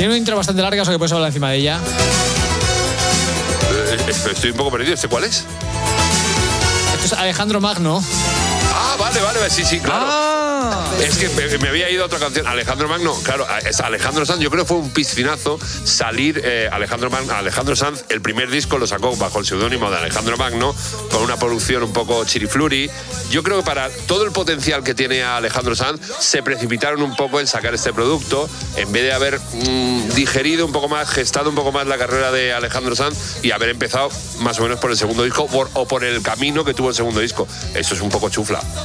Tiene una intro bastante larga, o sea que puedes hablar encima de ella. Estoy un poco perdido. ¿Cuál es? Esto es Alejandro Magno. Ah, vale, sí, claro. Es que me había ido a otra canción. Alejandro Magno, claro, es Alejandro Sanz. Yo creo que fue un piscinazo salir Alejandro Sanz. El primer disco lo sacó bajo el seudónimo de Alejandro Magno, con una producción un poco chirifluri. Yo creo que para todo el potencial que tiene Alejandro Sanz, se precipitaron un poco en sacar este producto, en vez de haber digerido un poco más, gestado un poco más la carrera de Alejandro Sanz y haber empezado más o menos por el segundo disco o por el camino que tuvo el segundo disco. Eso es un poco chufla.